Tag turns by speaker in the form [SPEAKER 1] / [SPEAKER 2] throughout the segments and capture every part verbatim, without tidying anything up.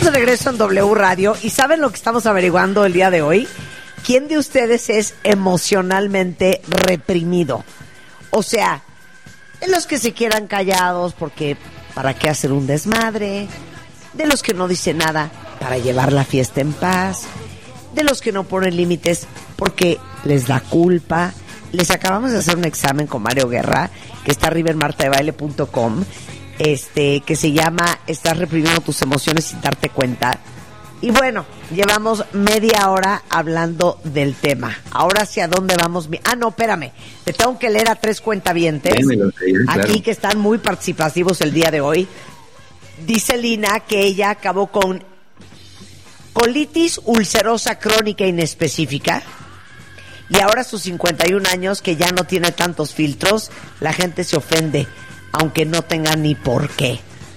[SPEAKER 1] De regreso en W Radio. ¿Y saben lo que estamos averiguando el día de hoy? ¿Quién de ustedes es emocionalmente reprimido? O sea, de los que se quedan callados porque ¿para qué hacer un desmadre? De los que no dicen nada para llevar la fiesta en paz. De los que no ponen límites porque les da culpa. Les acabamos de hacer un examen con Mario Guerra, que está arriba en marta de baile punto com. Este, que se llama Estás reprimiendo tus emociones sin darte cuenta. Y bueno, llevamos media hora hablando del tema. Ahora sí, ¿a dónde vamos? Ah, no, espérame. Te tengo que leer a tres cuentavientes aquí, claro, que están muy participativos el día de hoy. Dice Lina que ella acabó con colitis ulcerosa crónica inespecífica. Y ahora a sus cincuenta y un años, que ya no tiene tantos filtros, la gente se ofende, aunque no tenga ni por qué.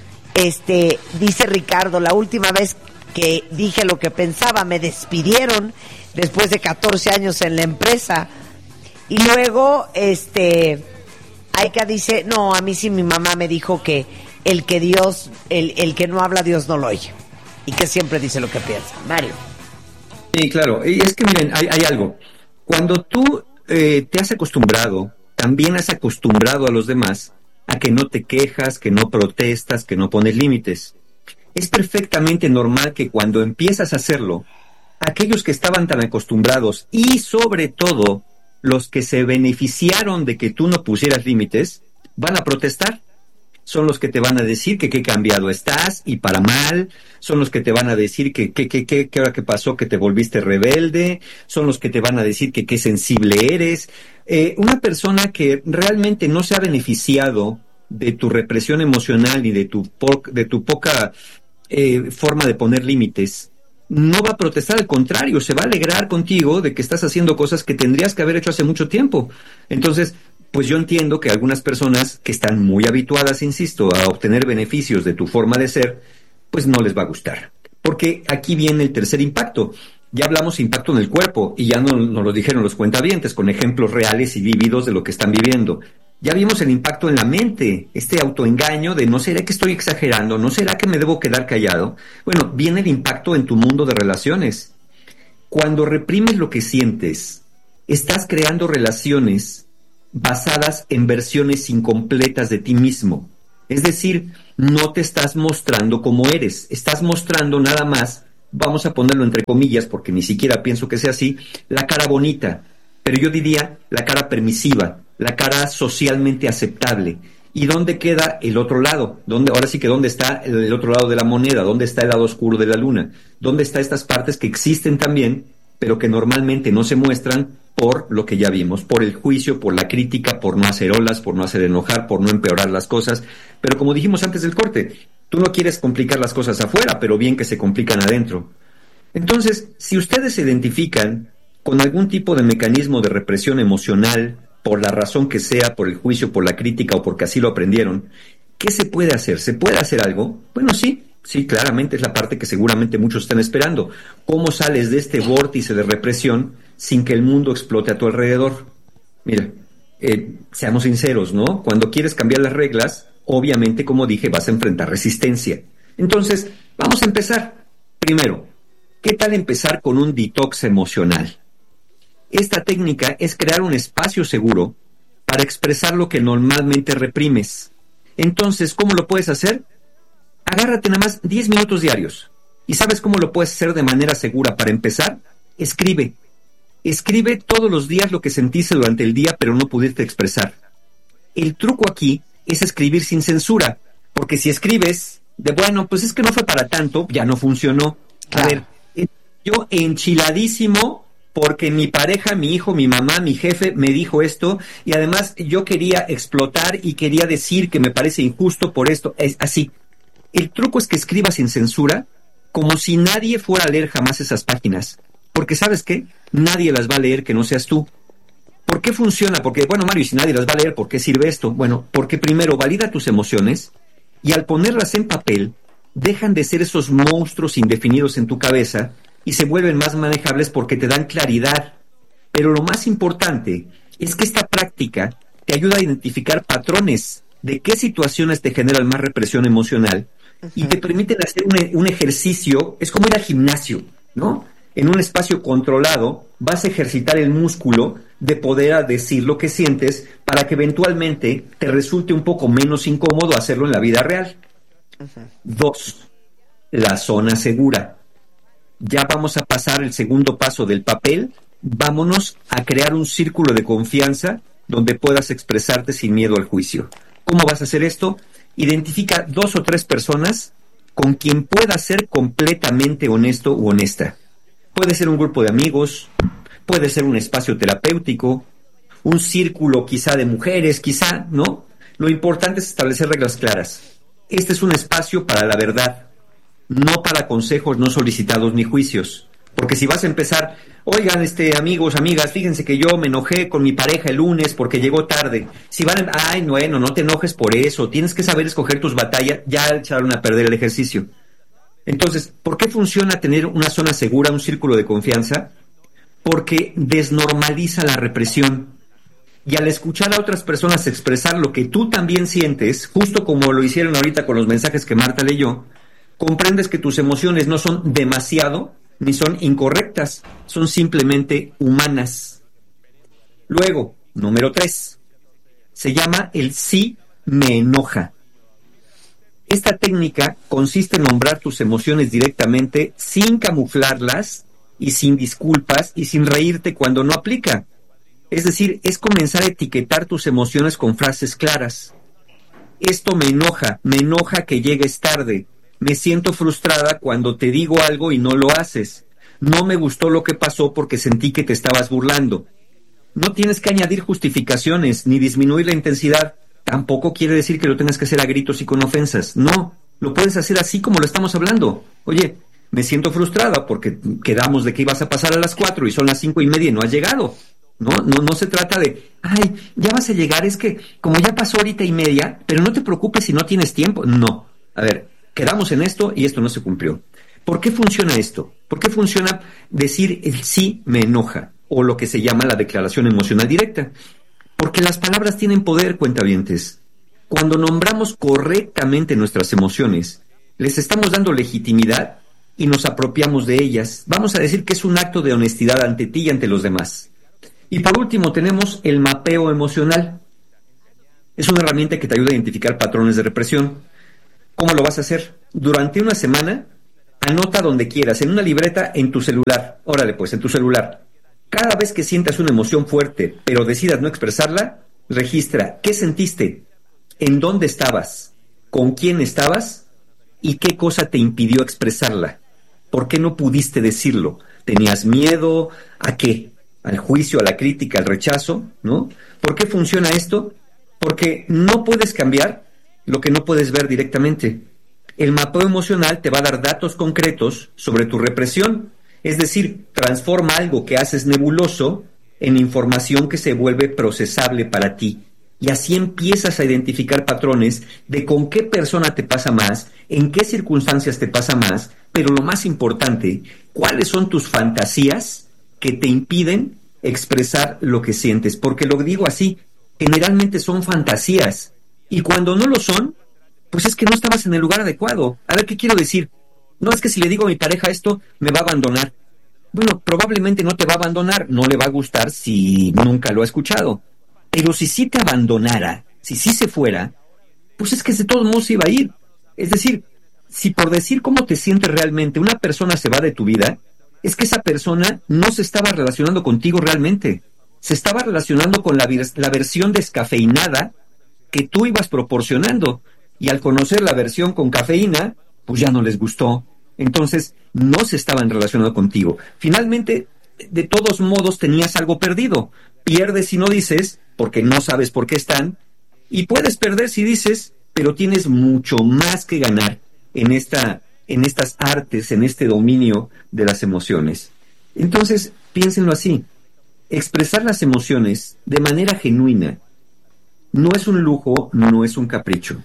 [SPEAKER 1] Este, dice Ricardo, la última vez que dije lo que pensaba, me despidieron después de catorce años en la empresa. Y luego, este, Aika dice, no, a mí sí mi mamá me dijo que el que Dios, el, el que no habla, Dios no lo oye. Y que siempre dice lo que piensa. Mario.
[SPEAKER 2] Sí, claro. Y es que miren, hay, hay algo. Cuando tú eh, te has acostumbrado, también has acostumbrado a los demás a que no te quejas, que no protestas, que no pones límites. Es perfectamente normal que cuando empiezas a hacerlo, aquellos que estaban tan acostumbrados y sobre todo los que se beneficiaron de que tú no pusieras límites, van a protestar. Son los que te van a decir que qué cambiado estás y para mal. Son los que te van a decir que qué qué qué qué hora que pasó que te volviste rebelde. Son los que te van a decir que qué sensible eres. Eh, una persona que realmente no se ha beneficiado de tu represión emocional y de tu po- de tu poca eh, forma de poner límites, no va a protestar, al contrario, se va a alegrar contigo de que estás haciendo cosas que tendrías que haber hecho hace mucho tiempo. Entonces, pues yo entiendo que algunas personas que están muy habituadas, insisto, a obtener beneficios de tu forma de ser, pues no les va a gustar. Porque aquí viene el tercer impacto. Ya hablamos de impacto en el cuerpo y ya nos no lo dijeron los cuentavientes con ejemplos reales y vívidos de lo que están viviendo. Ya vimos el impacto en la mente, este autoengaño de ¿no será que estoy exagerando? ¿No será que me debo quedar callado? Bueno, viene el impacto en tu mundo de relaciones. Cuando reprimes lo que sientes, estás creando relaciones basadas en versiones incompletas de ti mismo. Es decir, no te estás mostrando como eres, estás mostrando nada más, vamos a ponerlo entre comillas porque ni siquiera pienso que sea así, la cara bonita, pero yo diría la cara permisiva, la cara socialmente aceptable. ¿Y dónde queda el otro lado? ¿Dónde, ahora sí que dónde está el otro lado de la moneda? ¿Dónde está el lado oscuro de la luna? ¿Dónde están estas partes que existen también, pero que normalmente no se muestran por lo que ya vimos, por el juicio, por la crítica, por no hacer olas, por no hacer enojar, por no empeorar las cosas? Pero como dijimos antes del corte, tú no quieres complicar las cosas afuera, pero bien que se complican adentro. Entonces, si ustedes se identifican con algún tipo de mecanismo de represión emocional, por la razón que sea, por el juicio, por la crítica o porque así lo aprendieron, ¿qué se puede hacer? ¿Se puede hacer algo? Bueno, sí. Sí, claramente es la parte que seguramente muchos están esperando. ¿Cómo sales de este vórtice de represión sin que el mundo explote a tu alrededor? Mira, eh, seamos sinceros, ¿no? Cuando quieres cambiar las reglas, obviamente, como dije, vas a enfrentar resistencia. Entonces, vamos a empezar. Primero, ¿qué tal empezar con un detox emocional? Esta técnica es crear un espacio seguro para expresar lo que normalmente reprimes. Entonces, ¿cómo lo puedes hacer? Agárrate nada más diez minutos diarios. ¿Y sabes cómo lo puedes hacer de manera segura? Para empezar, escribe. Escribe todos los días lo que sentiste durante el día, pero no pudiste expresar. El truco aquí es escribir sin censura, porque si escribes de bueno, pues es que no fue para tanto, ya no funcionó. A ver, yo enchiladísimo porque mi pareja, mi hijo, mi mamá, mi jefe me dijo esto y además yo quería explotar y quería decir que me parece injusto por esto. Es así. El truco es que escribas sin censura, como si nadie fuera a leer jamás esas páginas. Porque ¿sabes qué? Nadie las va a leer que no seas tú. ¿Por qué funciona? Porque, bueno, Mario, y si nadie las va a leer, ¿por qué sirve esto? Bueno, porque primero valida tus emociones y al ponerlas en papel, dejan de ser esos monstruos indefinidos en tu cabeza y se vuelven más manejables porque te dan claridad. Pero lo más importante es que esta práctica te ayuda a identificar patrones de qué situaciones te generan más represión emocional y te permiten hacer un, un ejercicio, es como ir al gimnasio, ¿no? En un espacio controlado vas a ejercitar el músculo de poder decir lo que sientes para que eventualmente te resulte un poco menos incómodo hacerlo en la vida real. Uh-huh. Dos, la zona segura. Ya vamos a pasar el segundo paso del papel, vámonos a crear un círculo de confianza donde puedas expresarte sin miedo al juicio. ¿Cómo vas a hacer esto? Identifica dos o tres personas con quien puedas ser completamente honesto u honesta. Puede ser un grupo de amigos, puede ser un espacio terapéutico, un círculo quizá de mujeres, quizá, ¿no? Lo importante es establecer reglas claras. Este es un espacio para la verdad, no para consejos no solicitados ni juicios. Porque si vas a empezar, oigan, este, amigos, amigas, fíjense que yo me enojé con mi pareja el lunes porque llegó tarde. Si van, a, ay, bueno, no te enojes por eso, tienes que saber escoger tus batallas, ya echaron a perder el ejercicio. Entonces, ¿por qué funciona tener una zona segura, un círculo de confianza? Porque desnormaliza la represión. Y al escuchar a otras personas expresar lo que tú también sientes, justo como lo hicieron ahorita con los mensajes que Marta leyó, comprendes que tus emociones no son demasiado ni son incorrectas, son simplemente humanas. Luego, número tres, se llama el sí me enoja. Esta técnica consiste en nombrar tus emociones directamente sin camuflarlas y sin disculpas y sin reírte cuando no aplica. Es decir, es comenzar a etiquetar tus emociones con frases claras. Esto me enoja, me enoja que llegues tarde. Me siento frustrada cuando te digo algo y no lo haces. No me gustó lo que pasó porque sentí que te estabas burlando. No tienes que añadir justificaciones ni disminuir la intensidad. Tampoco quiere decir que lo tengas que hacer a gritos y con ofensas. No, lo puedes hacer así como lo estamos hablando. Oye, me siento frustrada porque quedamos de que ibas a pasar a las cuatro y son las cinco y media y no has llegado. No, no, no se trata de, ay, ya vas a llegar, es que como ya pasó horita y media, pero no te preocupes si no tienes tiempo. No, a ver, quedamos en esto y esto no se cumplió. ¿Por qué funciona esto? ¿Por qué funciona decir el sí me enoja? O lo que se llama la declaración emocional directa. Porque las palabras tienen poder, cuentavientes. Cuando nombramos correctamente nuestras emociones, les estamos dando legitimidad y nos apropiamos de ellas. Vamos a decir que es un acto de honestidad ante ti y ante los demás. Y por último tenemos el mapeo emocional. Es una herramienta que te ayuda a identificar patrones de represión. ¿Cómo lo vas a hacer? Durante una semana, anota donde quieras, en una libreta, en tu celular. Órale pues, en tu celular. Cada vez que sientas una emoción fuerte, pero decidas no expresarla, registra qué sentiste, en dónde estabas, con quién estabas y qué cosa te impidió expresarla. ¿Por qué no pudiste decirlo? ¿Tenías miedo? ¿A qué? ¿Al juicio, a la crítica, al rechazo? ¿No? ¿Por qué funciona esto? Porque no puedes cambiar lo que no puedes ver directamente. El mapeo emocional te va a dar datos concretos sobre tu represión. Es decir, transforma algo que haces nebuloso en información que se vuelve procesable para ti. Y así empiezas a identificar patrones de con qué persona te pasa más, en qué circunstancias te pasa más, pero lo más importante, cuáles son tus fantasías que te impiden expresar lo que sientes. Porque lo digo así, generalmente son fantasías. Y cuando no lo son, pues es que no estabas en el lugar adecuado. A ver, ¿qué quiero decir? No es que si le digo a mi pareja esto, me va a abandonar. Bueno, probablemente no te va a abandonar, no le va a gustar si nunca lo ha escuchado. Pero si sí te abandonara, si sí se fuera, pues es que de todos modos iba a ir. Es decir, si por decir cómo te sientes realmente una persona se va de tu vida, es que esa persona no se estaba relacionando contigo realmente. Se estaba relacionando con la, la versión descafeinada que tú ibas proporcionando. Y al conocer la versión con cafeína, pues ya no les gustó. Entonces, no se estaban relacionando contigo. Finalmente, de todos modos, tenías algo perdido. Pierdes si no dices, porque no sabes por qué están. Y puedes perder si dices, pero tienes mucho más que ganar en esta, en estas artes, en este dominio de las emociones. Entonces, piénsenlo así. Expresar las emociones de manera genuina no es un lujo, no es un capricho.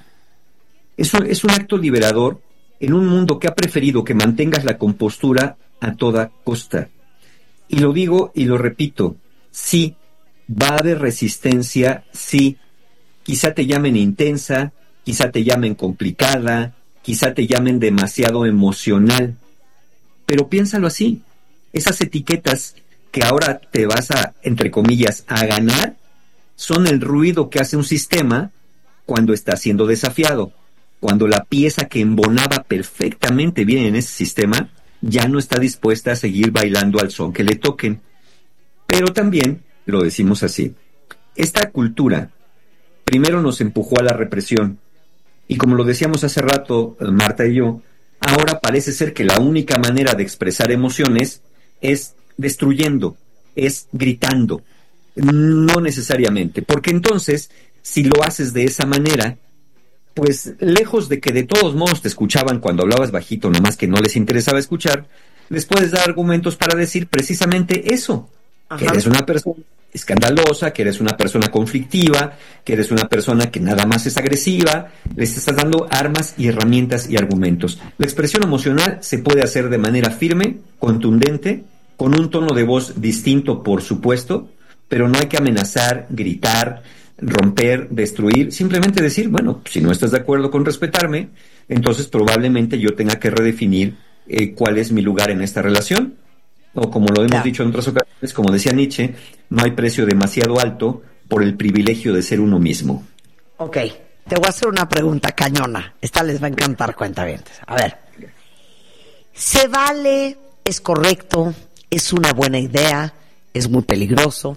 [SPEAKER 2] Es un, es un acto liberador en un mundo que ha preferido que mantengas la compostura a toda costa. Y lo digo y lo repito, sí, va a haber resistencia, sí, quizá te llamen intensa, quizá te llamen complicada, quizá te llamen demasiado emocional. Pero piénsalo así, esas etiquetas que ahora te vas a, entre comillas, a ganar, son el ruido que hace un sistema cuando está siendo desafiado, cuando la pieza que embonaba perfectamente bien en ese sistema ya no está dispuesta a seguir bailando al son que le toquen. Pero también, lo decimos así, esta cultura primero nos empujó a la represión, y como lo decíamos hace rato, Marta y yo, ahora parece ser que la única manera de expresar emociones es destruyendo, es gritando. No necesariamente, porque entonces, si lo haces de esa manera, pues lejos de que de todos modos te escuchaban cuando hablabas bajito, nomás que no les interesaba escuchar, les puedes dar argumentos para decir precisamente eso, Ajá. que eres una persona escandalosa, que eres una persona conflictiva, que eres una persona que nada más es agresiva. Les estás dando armas y herramientas y argumentos. La expresión emocional se puede hacer de manera firme, contundente, con un tono de voz distinto, por supuesto, pero no hay que amenazar, gritar, romper, destruir, simplemente decir, bueno, si no estás de acuerdo con respetarme, entonces probablemente yo tenga que redefinir eh, cuál es mi lugar en esta relación. O como lo hemos yeah. dicho en otras ocasiones, como decía Nietzsche, no hay precio demasiado alto por el privilegio de ser uno mismo.
[SPEAKER 1] Ok, te voy a hacer una pregunta cañona. Esta les va a encantar, cuentavientes. A ver, ¿se vale, es correcto, es una buena idea, es muy peligroso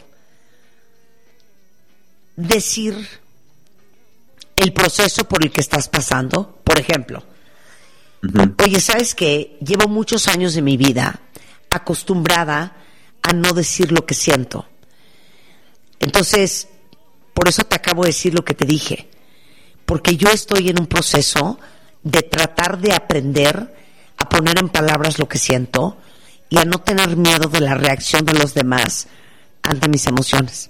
[SPEAKER 1] decir el proceso por el que estás pasando? Por ejemplo, uh-huh. oye, ¿sabes qué? Llevo muchos años de mi vida acostumbrada a no decir lo que siento. Entonces, por eso te acabo de decir lo que te dije, porque yo estoy en un proceso de tratar de aprender a poner en palabras lo que siento y a no tener miedo de la reacción de los demás ante mis emociones.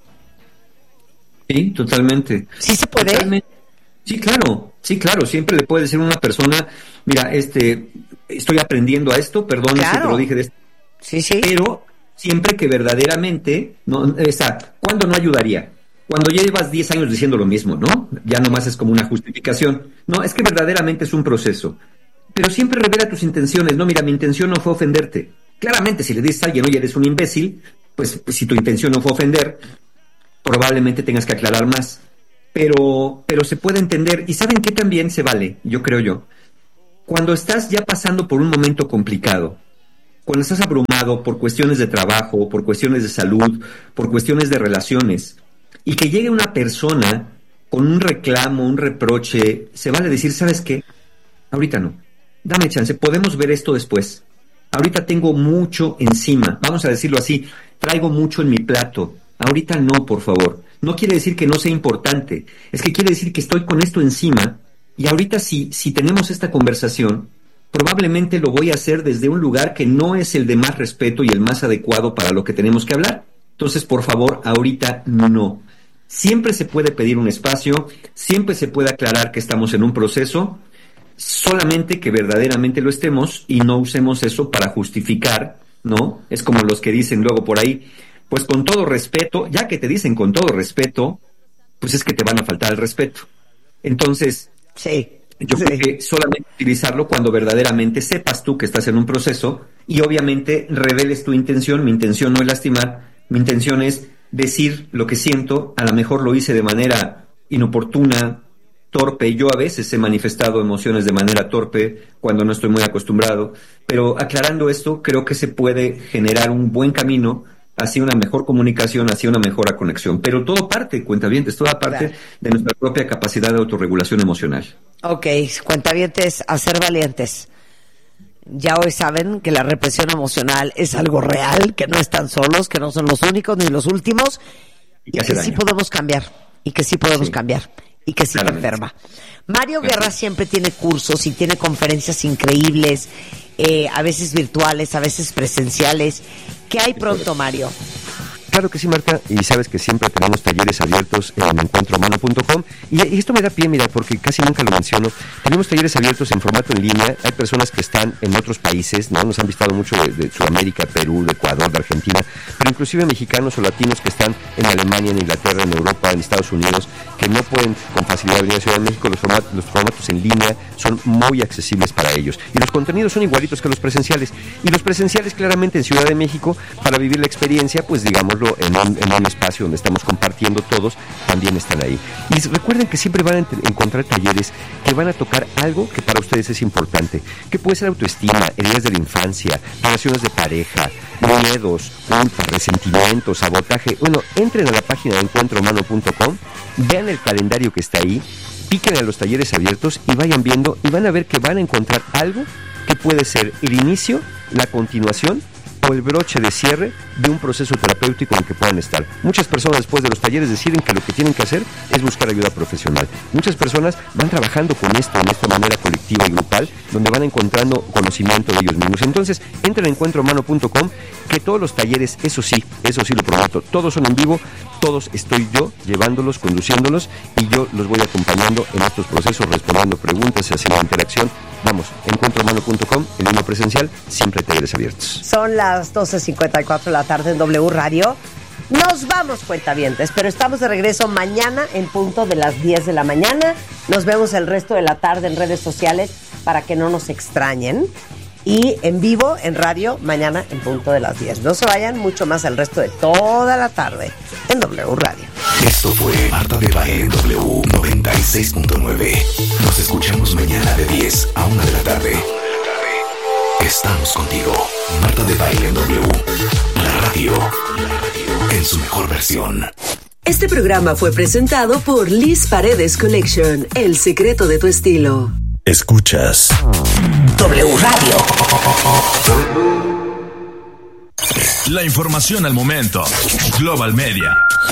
[SPEAKER 2] Sí, totalmente.
[SPEAKER 1] ¿Sí se puede?
[SPEAKER 2] Totalmente. Sí, claro, sí, claro, siempre le puede decir a una persona, mira, este, estoy aprendiendo a esto, perdón claro. si te lo dije de esto.
[SPEAKER 1] Sí, sí.
[SPEAKER 2] Pero siempre que verdaderamente, no, o sea, ¿cuándo no ayudaría? Cuando ya llevas diez años diciendo lo mismo, ¿no? Ya nomás es como una justificación. No, es que verdaderamente es un proceso. Pero siempre revela tus intenciones. No, mira, mi intención no fue ofenderte. Claramente, si le dices a alguien, oye, eres un imbécil, pues, pues si tu intención no fue ofender, probablemente tengas que aclarar más. Pero, pero se puede entender. ¿Y saben qué también se vale? Yo creo yo. Cuando estás ya pasando por un momento complicado, cuando estás abrumado por cuestiones de trabajo, por cuestiones de salud, por cuestiones de relaciones, y que llegue una persona con un reclamo, un reproche, se vale decir, ¿sabes qué? Ahorita no. Dame chance, podemos ver esto después. Ahorita tengo mucho encima. Vamos a decirlo así, traigo mucho en mi plato. Ahorita no, por favor. No quiere decir que no sea importante. Es que quiere decir que estoy con esto encima y ahorita si, si tenemos esta conversación, probablemente lo voy a hacer desde un lugar que no es el de más respeto y el más adecuado para lo que tenemos que hablar. Entonces, por favor, ahorita no. Siempre se puede pedir un espacio, siempre se puede aclarar que estamos en un proceso, solamente que verdaderamente lo estemos y no usemos eso para justificar, ¿no? Es como los que dicen luego por ahí, pues con todo respeto, ya que te dicen con todo respeto, pues es que te van a faltar el respeto. Entonces,
[SPEAKER 1] sí.
[SPEAKER 2] Yo sí. creo que solamente utilizarlo cuando verdaderamente sepas tú que estás en un proceso y obviamente reveles tu intención. Mi intención no es lastimar, mi intención es decir lo que siento. A lo mejor lo hice de manera inoportuna, torpe. Yo a veces he manifestado emociones de manera torpe cuando no estoy muy acostumbrado, pero aclarando esto creo que se puede generar un buen camino hacia una mejor comunicación, hacia una mejor conexión. Pero todo parte, cuentavientes, toda parte claro. de nuestra propia capacidad de autorregulación emocional.
[SPEAKER 1] Ok, cuentavientes, a ser valientes. Ya hoy saben que la represión emocional es algo real, que no están solos, que no son los únicos ni los últimos, y que, y que sí podemos cambiar, y que sí podemos sí. cambiar, y que sí te enferma. Mario Guerra siempre tiene cursos y tiene conferencias increíbles, eh, a veces virtuales, a veces presenciales. ¿Qué hay pronto, Mario?
[SPEAKER 3] Claro que sí, Marta, y sabes que siempre tenemos talleres abiertos en encuentro humano punto com, y, y esto me da pie, mira, porque casi nunca lo menciono. Tenemos talleres abiertos en formato en línea. Hay personas que están en otros países, ¿no? Nos han visitado mucho de, de Sudamérica, Perú, de Ecuador, de Argentina, pero inclusive mexicanos o latinos que están en Alemania, en Inglaterra, en Europa, en Estados Unidos, que no pueden con facilidad venir a Ciudad de México. Los formatos, los formatos en línea son muy accesibles para ellos, y los contenidos son igualitos que los presenciales, y los presenciales claramente en Ciudad de México, para vivir la experiencia, pues digámoslo, en un, en un espacio donde estamos compartiendo todos, también están ahí. Y recuerden que siempre van a ent- encontrar talleres que van a tocar algo que para ustedes es importante, que puede ser autoestima, heridas de la infancia, relaciones de pareja, miedos, culpa, resentimiento, sabotaje. Bueno, entren a la página de encuentro humano punto com, vean el calendario que está ahí, piquen a los talleres abiertos y vayan viendo, y van a ver que van a encontrar algo que puede ser el inicio, la continuación o el broche de cierre de un proceso terapéutico en el que puedan estar. Muchas personas después de los talleres deciden que lo que tienen que hacer es buscar ayuda profesional. Muchas personas van trabajando con esto, en esta manera colectiva y grupal, donde van encontrando conocimiento de ellos mismos. Entonces, entren a encuentro humano punto com, que todos los talleres, eso sí, eso sí lo prometo, todos son en vivo, todos estoy yo llevándolos, conduciéndolos, y yo los voy acompañando en estos procesos, respondiendo preguntas, haciendo interacción. Vamos, encuentro humano punto com, en línea presencial, siempre talleres abiertos.
[SPEAKER 1] Son las doce cincuenta y cuatro de la tarde en W Radio. Nos vamos, cuentavientes, pero estamos de regreso mañana en punto de las diez de la mañana. Nos vemos el resto de la tarde en redes sociales para que no nos extrañen. Y en vivo, en radio, mañana en punto de las diez. No se vayan, mucho más el resto de toda la tarde en W Radio.
[SPEAKER 4] Esto fue Marta de Baile en W noventa y seis punto nueve. Nos escuchamos mañana de diez a una de la tarde. Estamos contigo. Marta de Baile en W. La radio. La radio en su mejor versión.
[SPEAKER 5] Este programa fue presentado por Liz Paredes Collection. El secreto de tu estilo.
[SPEAKER 4] Escuchas
[SPEAKER 5] W Radio.
[SPEAKER 6] La información al momento. Global Media.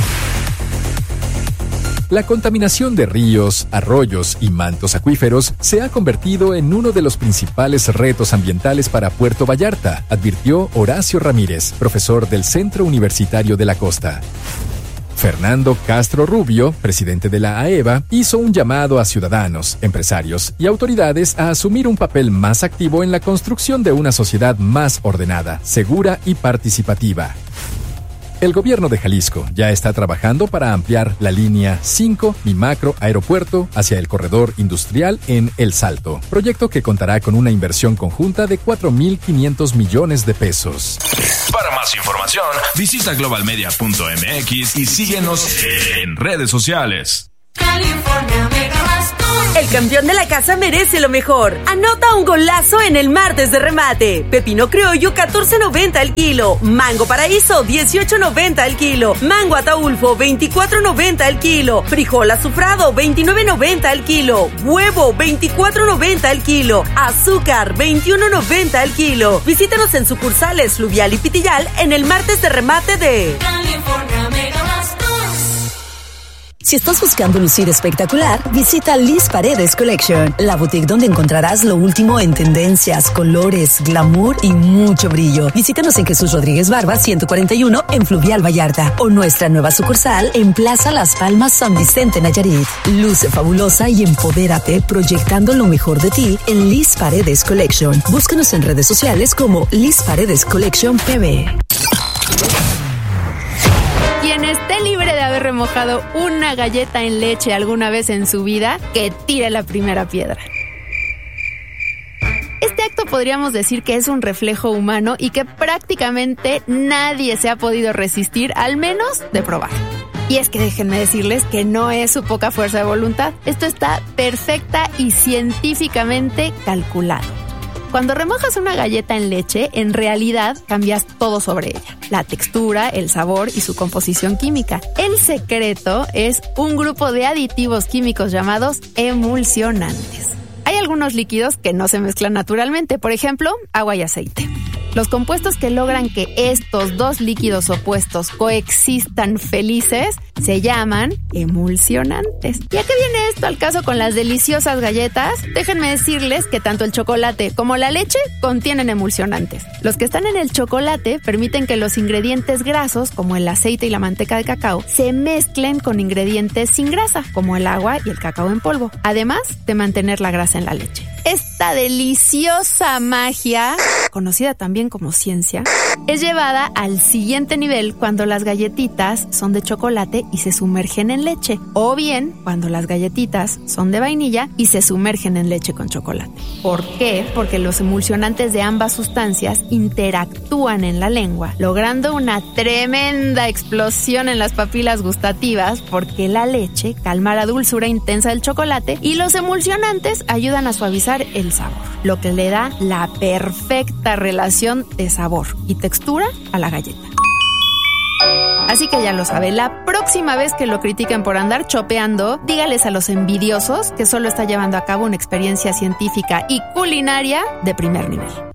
[SPEAKER 7] La contaminación de ríos, arroyos y mantos acuíferos se ha convertido en uno de los principales retos ambientales para Puerto Vallarta, advirtió Horacio Ramírez, profesor del Centro Universitario de la Costa. Fernando Castro Rubio, presidente de la AEVA, hizo un llamado a ciudadanos, empresarios y autoridades a asumir un papel más activo en la construcción de una sociedad más ordenada, segura y participativa. El gobierno de Jalisco ya está trabajando para ampliar la línea cinco Mi Macro Aeropuerto hacia el corredor industrial en El Salto, proyecto que contará con una inversión conjunta de cuatro mil quinientos millones de pesos.
[SPEAKER 6] Para más información, visita global media punto m x y síguenos en redes sociales.
[SPEAKER 8] California Mega Bastón.
[SPEAKER 5] El campeón de la casa merece lo mejor. Anota un golazo en el martes de remate. Pepino criollo catorce noventa el kilo. Mango paraíso dieciocho noventa el kilo. Mango ataulfo veinticuatro noventa el kilo. Frijol azufrado veintinueve noventa el kilo. Huevo veinticuatro noventa el kilo. Azúcar veintiuno noventa el kilo. Visítanos en sucursales Fluvial y Pitillal en el martes de remate de
[SPEAKER 8] California Mega Bastón.
[SPEAKER 9] Si estás buscando lucir espectacular, visita Liz Paredes Collection, la boutique donde encontrarás lo último en tendencias, colores, glamour y mucho brillo. Visítanos en Jesús Rodríguez Barba ciento cuarenta y uno en Fluvial Vallarta o nuestra nueva sucursal en Plaza Las Palmas San Vicente Nayarit. Luce fabulosa y empodérate proyectando lo mejor de ti en Liz Paredes Collection. Búscanos en redes sociales como Liz Paredes Collection P B.
[SPEAKER 10] Quien esté libre de haber remojado una galleta en leche alguna vez en su vida, que tire la primera piedra. Este acto podríamos decir que es un reflejo humano y que prácticamente nadie se ha podido resistir, al menos de probar. Y es que déjenme decirles que no es su poca fuerza de voluntad. Esto está perfecta y científicamente calculado. Cuando remojas una galleta en leche, en realidad cambias todo sobre ella. La textura, el sabor y su composición química. El secreto es un grupo de aditivos químicos llamados emulsionantes. Hay algunos líquidos que no se mezclan naturalmente, por ejemplo, agua y aceite. Los compuestos que logran que estos dos líquidos opuestos coexistan felices se llaman emulsionantes. ¿Y a qué viene esto al caso con las deliciosas galletas? Déjenme decirles que tanto el chocolate como la leche contienen emulsionantes. Los que están en el chocolate permiten que los ingredientes grasos, como el aceite y la manteca de cacao, se mezclen con ingredientes sin grasa, como el agua y el cacao en polvo, además de mantener la grasa en la leche. Esta deliciosa magia, conocida también como ciencia, es llevada al siguiente nivel cuando las galletitas son de chocolate y se sumergen en leche, o bien cuando las galletitas son de vainilla y se sumergen en leche con chocolate. ¿Por qué? Porque los emulsionantes de ambas sustancias interactúan en la lengua, logrando una tremenda explosión en las papilas gustativas, porque la leche calma la dulzura intensa del chocolate y los emulsionantes ayudan a suavizar el sabor, lo que le da la perfecta relación de sabor y textura a la galleta. Así que ya lo sabe, la próxima vez que lo critiquen por andar chopeando, dígales a los envidiosos que solo está llevando a cabo una experiencia científica y culinaria de primer nivel.